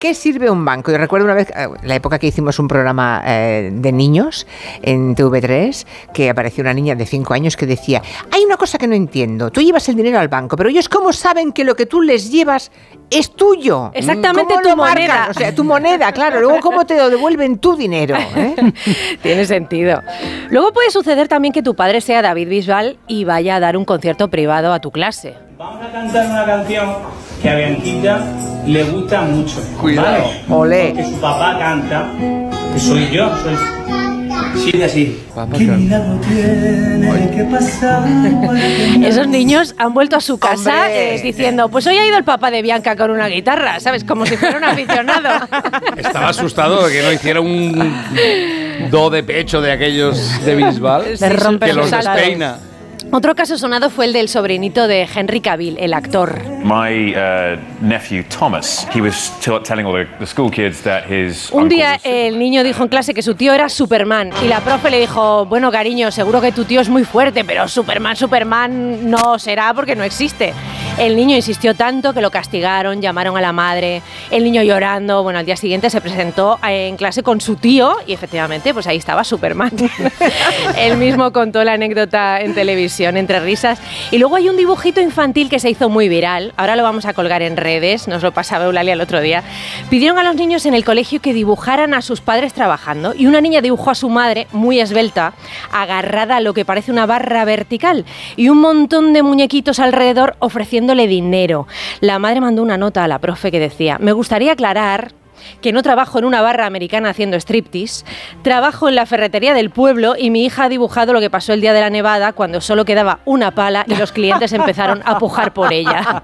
¿Qué sirve un banco? Yo recuerdo una vez, la época que hicimos un programa de niños en TV3, que apareció una niña de 5 años que decía, hay una cosa que no entiendo, tú llevas el dinero al banco, pero ellos ¿cómo saben que lo que tú les llevas es tuyo? Exactamente, tu moneda. O sea, tu moneda, claro. Luego, ¿cómo te lo devuelven tu dinero? Tiene sentido. Luego puede suceder también que tu padre sea David Bisbal y vaya a dar un concierto privado a tu clase. Vamos a cantar una canción que a Bianquita le gusta mucho. Cuidado. ¿Vale? Olé. Porque su papá canta, que soy yo, sigue así. ¿Qué milagro tiene que pasar? Esos niños han vuelto a su casa diciendo, pues hoy ha ido el papá de Bianca con una guitarra, ¿sabes? Como si fuera un aficionado. Estaba asustado de que no hiciera un do de pecho de aquellos de Bisbal, que los despeina. Otro caso sonado fue el del sobrinito de Henry Cavill, el actor. My nephew Thomas, he was telling all the school kids that his Un día el niño dijo en clase que su tío era Superman y la profe le dijo, bueno cariño, seguro que tu tío es muy fuerte, pero Superman no será porque no existe. El niño insistió tanto que lo castigaron, llamaron a la madre, el niño llorando. Bueno, al día siguiente se presentó en clase con su tío y efectivamente pues ahí estaba Superman. Él mismo contó la anécdota en televisión entre risas. Y luego hay un dibujito infantil que se hizo muy viral, ahora lo vamos a colgar en redes, nos lo pasaba Eulalia el otro día. Pidieron a los niños en el colegio que dibujaran a sus padres trabajando y una niña dibujó a su madre, muy esbelta, agarrada a lo que parece una barra vertical y un montón de muñequitos alrededor ofreciéndole dinero. La madre mandó una nota a la profe que decía, me gustaría aclarar que no trabajo en una barra americana haciendo striptease, trabajo en la ferretería del pueblo y mi hija ha dibujado lo que pasó el día de la nevada cuando solo quedaba una pala y los clientes empezaron a pujar por ella.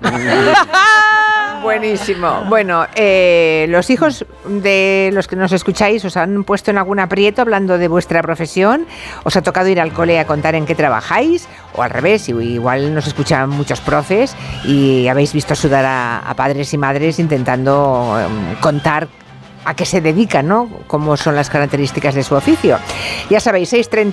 Buenísimo. Bueno, los hijos de los que nos escucháis os han puesto en algún aprieto hablando de vuestra profesión, os ha tocado ir al cole a contar en qué trabajáis, o al revés, igual nos escuchan muchos profes y habéis visto sudar a padres y madres intentando contar a qué se dedican, ¿no? Cómo son las características de su oficio. Ya sabéis,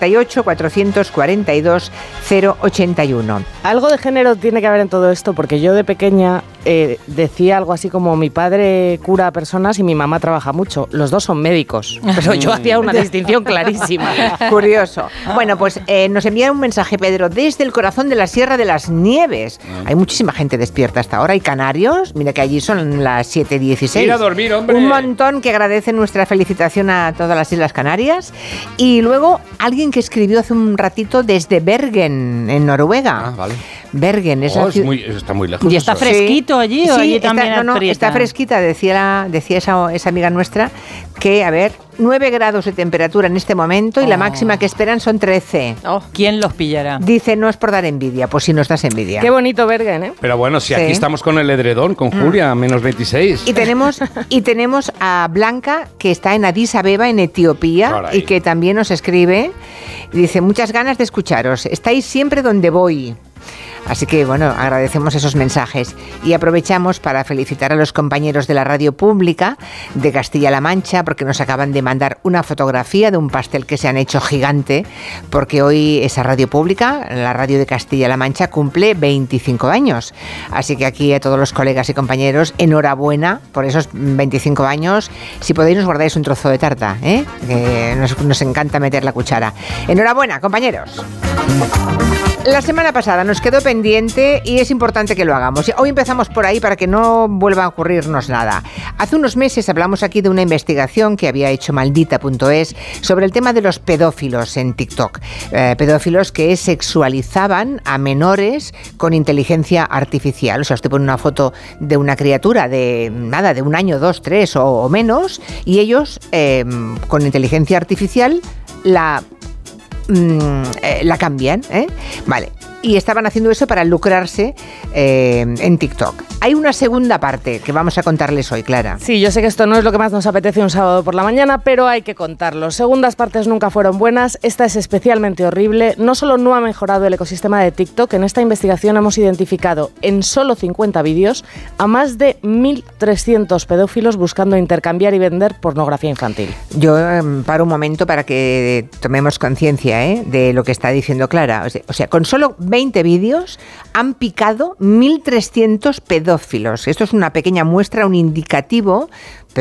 638-442-081. Algo de género tiene que haber en todo esto, porque yo de pequeña decía algo así como mi padre cura a personas y mi mamá trabaja mucho. Los dos son médicos, pero yo hacía una distinción clarísima. Curioso. Bueno, pues nos envía un mensaje, Pedro, desde el corazón de la Sierra de las Nieves. Hay muchísima gente despierta hasta ahora. Hay canarios, mira que allí son las 7:16. Ir a dormir, hombre. Un montón que agradece nuestra felicitación a todas las Islas Canarias. Y luego alguien que escribió hace un ratito desde Bergen, en Noruega. Ah, vale. Bergen es la ciudad. Está muy lejos. ¿Y está fresquito allí o allí también aprieta? Está fresquita, decía esa amiga nuestra, que, a ver, 9 grados de temperatura en este momento y la máxima que esperan son 13. ¿Quién los pillará? Dice, no es por dar envidia, pues si nos das envidia. Qué bonito Bergen, ¿eh? Pero bueno, si aquí estamos con el edredón, con Julia, menos 26. Y tenemos a Blanca, que está en Addis Abeba, en Etiopía, y que también nos escribe. Dice, muchas ganas de escucharos. Estáis siempre donde voy. Así que, bueno, agradecemos esos mensajes y aprovechamos para felicitar a los compañeros de la radio pública de Castilla-La Mancha porque nos acaban de mandar una fotografía de un pastel que se han hecho gigante, porque hoy esa radio pública, la radio de Castilla-La Mancha, cumple 25 años. Así que aquí a todos los colegas y compañeros, enhorabuena por esos 25 años. Si podéis, nos guardáis un trozo de tarta, ¿eh? Que nos encanta meter la cuchara. Enhorabuena, compañeros. La semana pasada nos quedó pendiente y es importante que lo hagamos. Hoy empezamos por ahí para que no vuelva a ocurrirnos nada. Hace unos meses hablamos aquí de una investigación que había hecho Maldita.es sobre el tema de los pedófilos en TikTok. Pedófilos que sexualizaban a menores con inteligencia artificial. O sea, usted pone una foto de una criatura de 1 año, 2, 3 o menos y ellos con inteligencia artificial la cambian, ¿eh? Vale. Y estaban haciendo eso para lucrarse en TikTok. Hay una segunda parte que vamos a contarles hoy, Clara. Sí, yo sé que esto no es lo que más nos apetece un sábado por la mañana, pero hay que contarlo. Segundas partes nunca fueron buenas, esta es especialmente horrible. No solo no ha mejorado el ecosistema de TikTok, en esta investigación hemos identificado en solo 50 vídeos a más de 1.300 pedófilos buscando intercambiar y vender pornografía infantil. Yo paro un momento para que tomemos conciencia de lo que está diciendo Clara. O sea, con solo 20 vídeos han picado 1.300 pedófilos. Esto es una pequeña muestra, un indicativo,